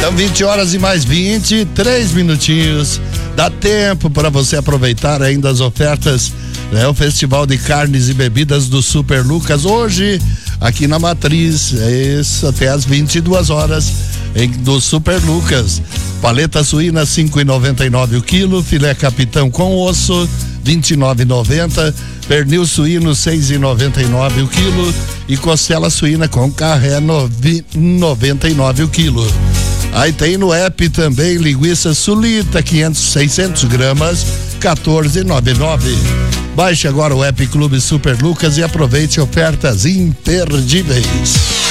Então 20 horas e mais 23 minutinhos. Dá tempo para você aproveitar ainda as ofertas, né? O Festival de Carnes e Bebidas do Super Lucas hoje aqui na Matriz, é isso, até às 22 horas do Super Lucas. Paleta suína 5,99 o quilo, filé capitão com osso 29,90, pernil suíno 6,99 o quilo e costela suína com carré 9,99 o quilo. Aí tem no app também linguiça sulita 600 gramas 14,99. Baixe agora o app Clube Super Lucas e aproveite ofertas imperdíveis.